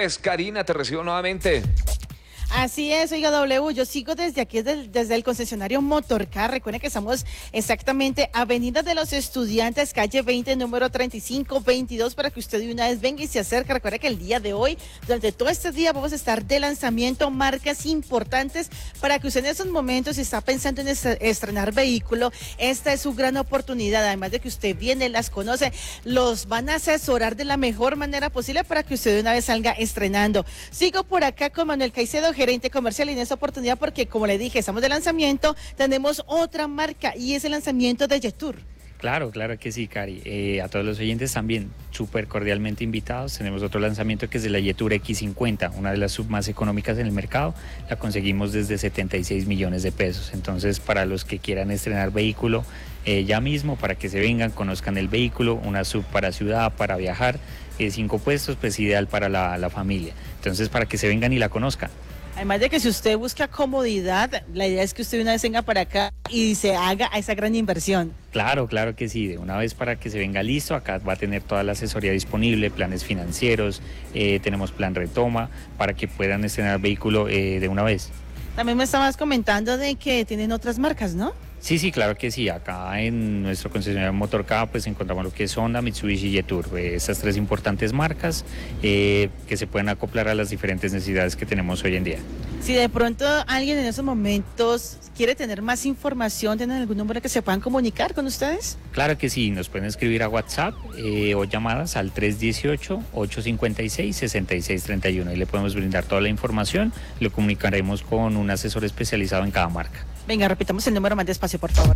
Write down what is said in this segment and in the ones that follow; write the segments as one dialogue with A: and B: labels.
A: Gutiérrez. Karina, te recibo nuevamente.
B: Así es, oiga W, yo sigo desde aquí, desde el concesionario Motorcar. Recuerden que estamos exactamente Avenida de los Estudiantes, calle 20, número 3522, para que usted de una vez venga y se acerque. Recuerda que el día de hoy, durante todo este día, vamos a estar de lanzamiento marcas importantes para que usted en esos momentos, si está pensando en estrenar vehículo, esta es su gran oportunidad. Además de que usted viene, las conoce, los van a asesorar de la mejor manera posible para que usted de una vez salga estrenando. Sigo por acá con Manuel Caicedo, gerente comercial, y en esta oportunidad, porque como le dije, estamos de lanzamiento, tenemos otra marca y es el lanzamiento de Yetur.
C: Claro que sí, Cari. A todos los oyentes también súper cordialmente invitados. Tenemos otro lanzamiento que es de la Yetur X50, una de las sub más económicas en el mercado. La conseguimos desde 76 millones de pesos. Entonces, para los que quieran estrenar vehículo ya mismo, para que se vengan, conozcan el vehículo, una sub para ciudad, para viajar, 5 puestos, pues ideal para la familia. Entonces, para que se vengan y la conozcan.
B: Además de que si usted busca comodidad, la idea es que usted una vez venga para acá y se haga esa gran inversión.
C: Claro que sí, de una vez para que se venga listo, acá va a tener toda la asesoría disponible, planes financieros, tenemos plan retoma, para que puedan estrenar vehículo de una vez.
B: También me estabas comentando de que tienen otras marcas, ¿no?
C: Sí, claro que sí. Acá en nuestro concesionario Motorcar pues encontramos lo que es Honda, Mitsubishi y Yetur. Estas tres importantes marcas que se pueden acoplar a las diferentes necesidades que tenemos hoy en día.
B: Si de pronto alguien en esos momentos quiere tener más información, ¿tienen algún número que se puedan comunicar con ustedes?
C: Claro que sí, nos pueden escribir a WhatsApp o llamadas al 318-856-6631 y le podemos brindar toda la información. Lo comunicaremos con un asesor especializado en cada marca.
B: Venga, repitamos el número más despacio, por favor.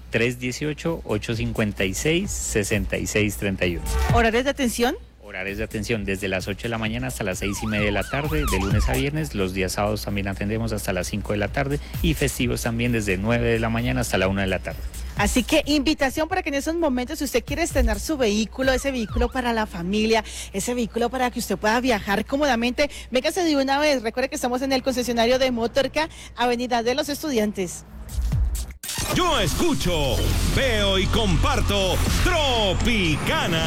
C: 318-856-6631.
B: ¿Horarios de atención?
C: Horarios de atención desde las 8 de la mañana hasta las 6:30 de la tarde, de lunes a viernes. Los días sábados también atendemos hasta las 5 de la tarde y festivos también desde 9 de la mañana hasta la 1 de la tarde.
B: Así que invitación para que en esos momentos, si usted quiere estrenar su vehículo, ese vehículo para la familia, ese vehículo para que usted pueda viajar cómodamente, véngase de una vez. Recuerde que estamos en el concesionario de Motorcar, Avenida de los Estudiantes.
D: Yo escucho, veo y comparto Tropicana.